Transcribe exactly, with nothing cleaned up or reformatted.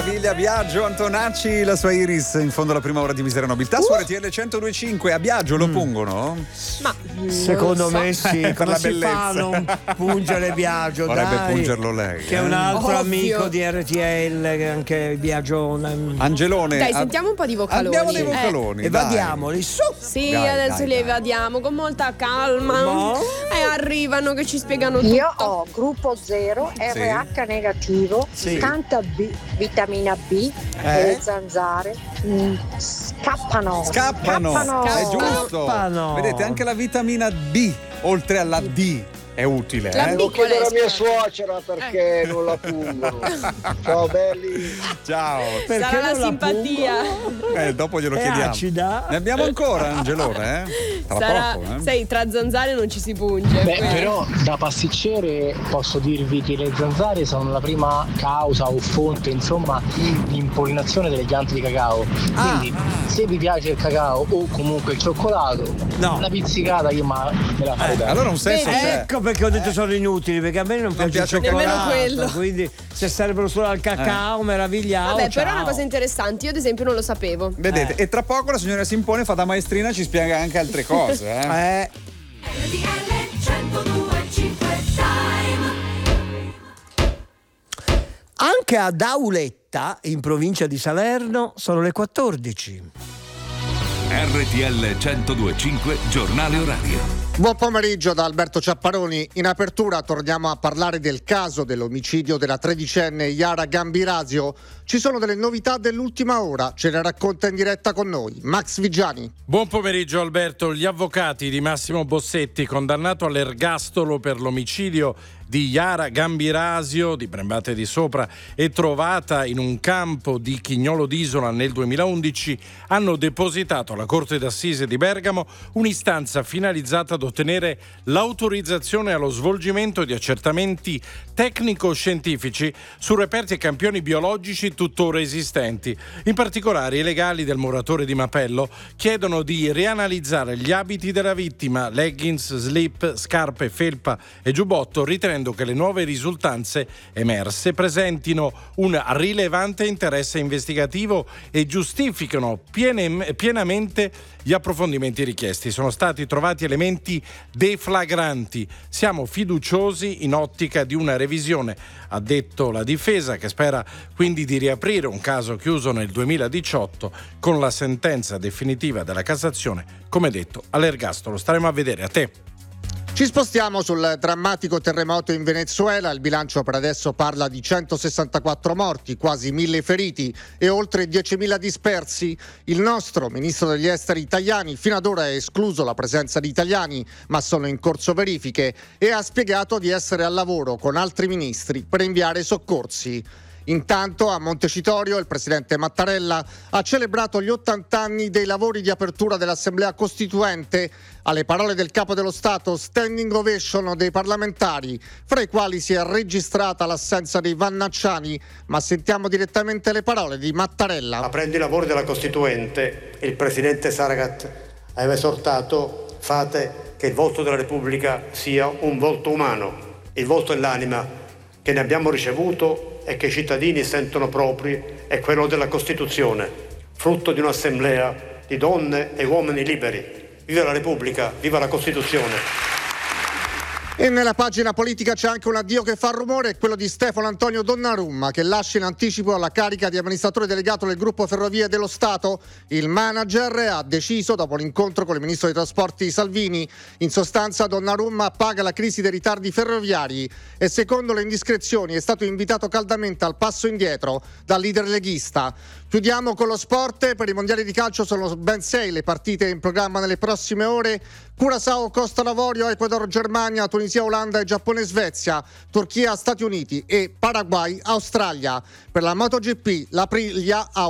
meraviglia, Biagio Antonacci, la sua Iris in fondo alla prima ora di Misera Nobiltà uh. su R T L centodue e cinque. A Biagio lo pungono? Ma secondo so. me sì, per come la si bellezza. fa a non pungere Biagio? Vorrebbe dai, pungerlo lei. che è eh? un altro Ovvio. amico di R T L, che anche Biagio. Angelone. Dai, sentiamo un po' di vocaloni. Abbiamo dei vocaloni. Eh, evadiamoli su. Sì, Dai, adesso dai, li dai. evadiamo con molta calma. No. E arrivano che ci spiegano tutto. Io ho gruppo zero, Sì. R H negativo, Sì. tanta B, vitamina B Eh? e le zanzare mm, scappano. Scappano. Scappano. È giusto. Scappano. Vedete, anche la vitamina D, oltre alla D, è utile. La eh? B. Devo chiedere alla mia Qual è? suocera perché non la pungono. Ciao belli. Ciao. Perché Sarà la non la simpatia. Eh, dopo glielo È chiediamo. acida. Ne abbiamo ancora, Angelone? Eh? Tra Sarà, poco, eh? sai, tra zanzare non ci si punge. Beh, quindi. però da pasticcere posso dirvi che le zanzare sono la prima causa o fonte, insomma, di impollinazione delle piante di cacao. Quindi se vi piace il cacao o comunque il cioccolato, No. una pizzicata io ma me la farei bene. Allora un senso Vedi? c'è. Ecco perché ho detto sono inutili, perché a me non piace, piace il nemmeno cioccolato, quello. quindi se servono solo al cacao meravigliato. Vabbè, però è ciao. una cosa interessante. Io, ad esempio, non lo sapevo. Vedete, e tra poco la signora Simpone fa da maestrina, ci spiega anche altre cose. Eh? Eh, R T L centodue e cinque Time. anche ad Auletta, in provincia di Salerno, sono le quattordici. R T L centodue e cinque Giornale Orario. Buon pomeriggio da Alberto Ciapparoni. In apertura torniamo a parlare del caso dell'omicidio della tredicenne Yara Gambirasio. Ci sono delle novità dell'ultima ora, ce le racconta in diretta con noi Max Vigiani. Buon pomeriggio Alberto. Gli avvocati di Massimo Bossetti, condannato all'ergastolo per l'omicidio di Yara Gambirasio di Brembate di Sopra e trovata in un campo di Chignolo d'Isola nel duemilaundici, hanno depositato alla Corte d'Assise di Bergamo un'istanza finalizzata ad ottenere l'autorizzazione allo svolgimento di accertamenti tecnico-scientifici su reperti e campioni biologici tuttora esistenti. In particolare i legali del muratore di Mapello chiedono di rianalizzare gli abiti della vittima, leggings, slip, scarpe, felpa e giubbotto, ritenendo che le nuove risultanze emerse presentino un rilevante interesse investigativo e giustificano piene, pienamente gli approfondimenti richiesti. Sono stati trovati elementi deflagranti. Siamo fiduciosi in ottica di una revisione, ha detto la difesa, che spera quindi di riaprire un caso chiuso nel duemiladiciotto con la sentenza definitiva della Cassazione, come detto, all'ergastolo. Staremo a vedere. A te. Ci spostiamo sul drammatico terremoto in Venezuela. Il bilancio per adesso parla di centosessantaquattro morti, quasi mille feriti e oltre diecimila dispersi. Il nostro ministro degli esteri italiani fino ad ora ha escluso la presenza di italiani, ma sono in corso verifiche, e ha spiegato di essere al lavoro con altri ministri per inviare soccorsi. Intanto a Montecitorio il presidente Mattarella ha celebrato gli ottanta anni dei lavori di apertura dell'Assemblea Costituente. Alle parole del Capo dello Stato, standing ovation dei parlamentari, fra i quali si è registrata l'assenza dei Vannacciani, ma sentiamo direttamente le parole di Mattarella. Aprendo i lavori della Costituente, il presidente Saragat aveva esortato: fate che il volto della Repubblica sia un volto umano, il volto e l'anima che ne abbiamo ricevuto e che i cittadini sentono propri è quello della Costituzione, frutto di un'assemblea di donne e uomini liberi. Viva la Repubblica, viva la Costituzione! E nella pagina politica c'è anche un addio che fa rumore, è quello di Stefano Antonio Donnarumma, che lascia in anticipo la carica di amministratore delegato del gruppo Ferrovie dello Stato. Il manager ha deciso, dopo l'incontro con il ministro dei trasporti Salvini, in sostanza Donnarumma paga la crisi dei ritardi ferroviari e secondo le indiscrezioni è stato invitato caldamente al passo indietro dal leader leghista. Chiudiamo con lo sport. Per i mondiali di calcio sono ben sei le partite in programma nelle prossime ore. Curaçao, Costa d'Avorio, Ecuador, Germania, Tunisia, Olanda e Giappone, Svezia, Turchia, Stati Uniti e Paraguay, Australia. Per la MotoGP, l'Aprilia ha